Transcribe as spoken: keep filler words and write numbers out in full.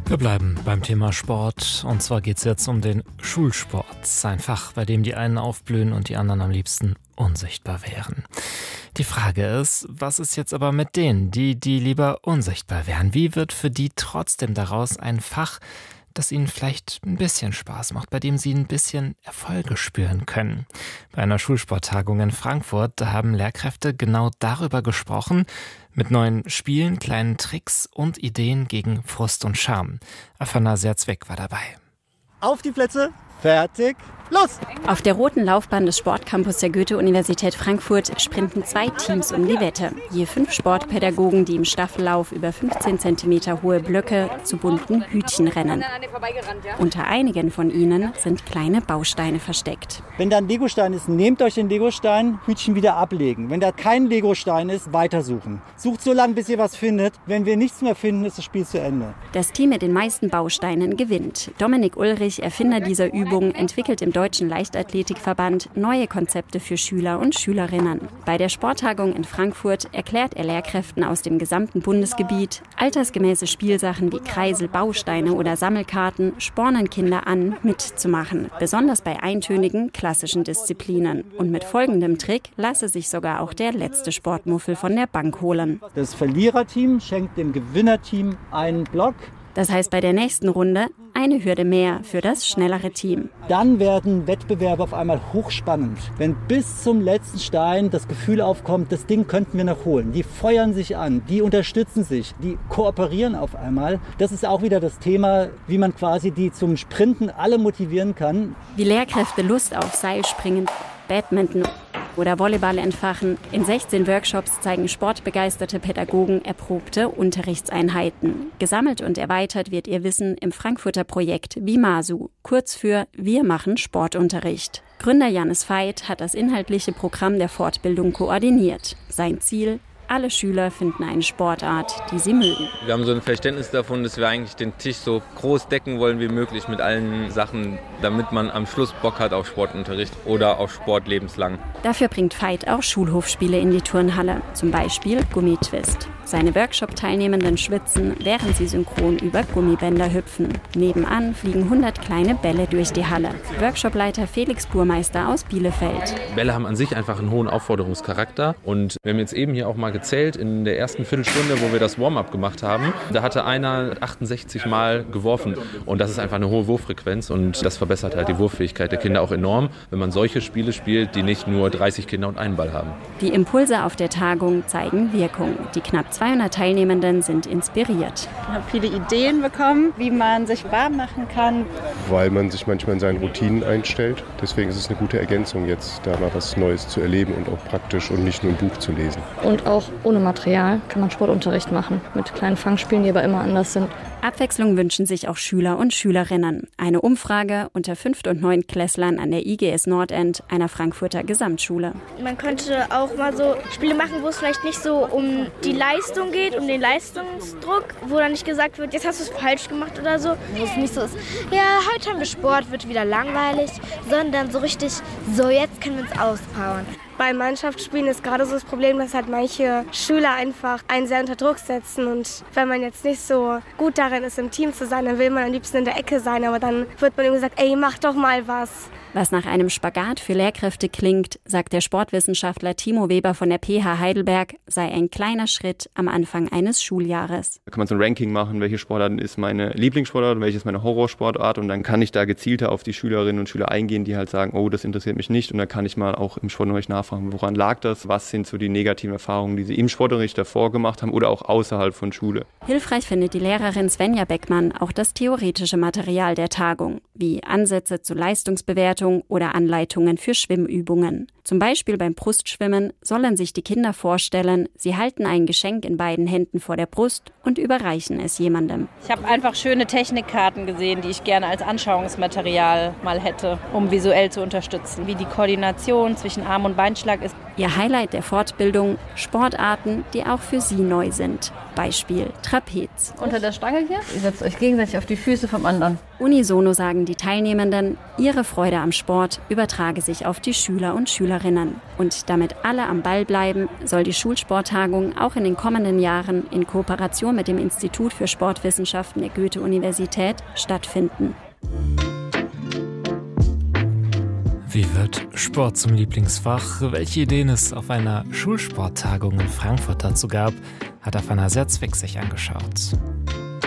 Wir bleiben beim Thema Sport und zwar geht es jetzt um den Schulsport. Ein Fach, bei dem die einen aufblühen und die anderen am liebsten unsichtbar wären. Die Frage ist, was ist jetzt aber mit denen, die, die lieber unsichtbar wären? Wie wird für die trotzdem daraus ein Fach, das ihnen vielleicht ein bisschen Spaß macht, bei dem sie ein bisschen Erfolge spüren können? Bei einer Schulsporttagung in Frankfurt, da haben Lehrkräfte genau darüber gesprochen, mit neuen Spielen, kleinen Tricks und Ideen gegen Frust und Scham. Afanasya Zwick war dabei. Auf die Plätze, fertig, los! Auf der roten Laufbahn des Sportcampus der Goethe-Universität Frankfurt sprinten zwei Teams um die Wette. Je fünf Sportpädagogen, die im Staffellauf über fünfzehn Zentimeter hohe Blöcke zu bunten Hütchen rennen. Unter einigen von ihnen sind kleine Bausteine versteckt. Wenn da ein Legostein ist, nehmt euch den Legostein, Hütchen wieder ablegen. Wenn da kein Legostein ist, weitersuchen. Sucht so lange, bis ihr was findet. Wenn wir nichts mehr finden, ist das Spiel zu Ende. Das Team mit den meisten Bausteinen gewinnt. Dominik Ulrich, Erfinder dieser Übung, entwickelt im Deutschen Leichtathletikverband neue Konzepte für Schüler und Schülerinnen. Bei der Sporttagung in Frankfurt erklärt er Lehrkräften aus dem gesamten Bundesgebiet, altersgemäße Spielsachen wie Kreisel, Bausteine oder Sammelkarten spornen Kinder an, mitzumachen. Besonders bei eintönigen, klassischen Disziplinen. Und mit folgendem Trick lasse sich sogar auch der letzte Sportmuffel von der Bank holen. Das Verliererteam schenkt dem Gewinnerteam einen Block. Das heißt bei der nächsten Runde eine Hürde mehr für das schnellere Team. Dann werden Wettbewerbe auf einmal hochspannend. Wenn bis zum letzten Stein das Gefühl aufkommt, das Ding könnten wir noch holen. Die feuern sich an, die unterstützen sich, die kooperieren auf einmal. Das ist auch wieder das Thema, wie man quasi die zum Sprinten alle motivieren kann. Wie Lehrkräfte Lust auf Seilspringen, Badminton oder Volleyball entfachen. In sechzehn Workshops zeigen sportbegeisterte Pädagogen erprobte Unterrichtseinheiten. Gesammelt und erweitert wird ihr Wissen im Frankfurter Projekt WIMASU, kurz für Wir machen Sportunterricht. Gründer Jannis Veit hat das inhaltliche Programm der Fortbildung koordiniert. Sein Ziel: alle Schüler finden eine Sportart, die sie mögen. Wir haben so ein Verständnis davon, dass wir eigentlich den Tisch so groß decken wollen wie möglich mit allen Sachen, damit man am Schluss Bock hat auf Sportunterricht oder auf Sport lebenslang. Dafür bringt Veit auch Schulhofspiele in die Turnhalle, zum Beispiel Gummitwist. Seine Workshop-Teilnehmenden schwitzen, während sie synchron über Gummibänder hüpfen. Nebenan fliegen hundert kleine Bälle durch die Halle. Workshopleiter Felix Burmeister aus Bielefeld. Bälle haben an sich einfach einen hohen Aufforderungscharakter. Und wir haben jetzt eben hier auch mal gezählt, in der ersten Viertelstunde, wo wir das Warm-up gemacht haben, da hatte einer achtundsechzig Mal geworfen. Und das ist einfach eine hohe Wurffrequenz und das verbessert halt die Wurffähigkeit der Kinder auch enorm, wenn man solche Spiele spielt, die nicht nur dreißig Kinder und einen Ball haben. Die Impulse auf der Tagung zeigen Wirkung. Die knapp zweihundert Teilnehmenden sind inspiriert. Ich habe viele Ideen bekommen, wie man sich warm machen kann. Weil man sich manchmal in seinen Routinen einstellt. Deswegen ist es eine gute Ergänzung, jetzt da mal was Neues zu erleben und auch praktisch und nicht nur ein Buch zu lesen. Und auch ohne Material kann man Sportunterricht machen, mit kleinen Fangspielen, die aber immer anders sind. Abwechslung wünschen sich auch Schüler und Schülerinnen. Eine Umfrage unter Fünft- und Neuntklässlern an der I G S Nordend, einer Frankfurter Gesamtschule. Man könnte auch mal so Spiele machen, wo es vielleicht nicht so um die Leistung geht, um den Leistungsdruck, wo dann nicht gesagt wird, jetzt hast du es falsch gemacht oder so. Wo es nicht so ist, ja, heute haben wir Sport, wird wieder langweilig, sondern so richtig, so jetzt können wir uns auspowern. Bei Mannschaftsspielen ist gerade so das Problem, dass halt manche Schüler einfach einen sehr unter Druck setzen. Und wenn man jetzt nicht so gut darin ist, im Team zu sein, dann will man am liebsten in der Ecke sein. Aber dann wird man ihm gesagt, ey, mach doch mal was. Was nach einem Spagat für Lehrkräfte klingt, sagt der Sportwissenschaftler Timo Weber von der P H Heidelberg, sei ein kleiner Schritt am Anfang eines Schuljahres. Da kann man so ein Ranking machen, welche Sportart ist meine Lieblingssportart und welche ist meine Horrorsportart. Und dann kann ich da gezielter auf die Schülerinnen und Schüler eingehen, die halt sagen, oh, das interessiert mich nicht. Und dann kann ich mal auch im Sportunterricht nachfragen, woran lag das? Was sind so die negativen Erfahrungen, die sie im Sportunterricht davor gemacht haben oder auch außerhalb von Schule? Hilfreich findet die Lehrerin Svenja Beckmann auch das theoretische Material der Tagung, wie Ansätze zur Leistungsbewertung oder Anleitungen für Schwimmübungen. Zum Beispiel beim Brustschwimmen sollen sich die Kinder vorstellen, sie halten ein Geschenk in beiden Händen vor der Brust und überreichen es jemandem. Ich habe einfach schöne Technikkarten gesehen, die ich gerne als Anschauungsmaterial mal hätte, um visuell zu unterstützen, wie die Koordination zwischen Arm- und Beinschlag ist. Ihr Highlight der Fortbildung: Sportarten, die auch für sie neu sind. Beispiel Trapez. Unter der Stange hier, ihr setzt euch gegenseitig auf die Füße vom anderen. Unisono sagen die Teilnehmenden, ihre Freude am Sport übertrage sich auf die Schüler und Schülerinnen. Und damit alle am Ball bleiben, soll die Schulsporttagung auch in den kommenden Jahren in Kooperation mit dem Institut für Sportwissenschaften der Goethe-Universität stattfinden. Wie wird Sport zum Lieblingsfach? Welche Ideen es auf einer Schulsporttagung in Frankfurt dazu gab, hat Afana Serzwig sich angeschaut.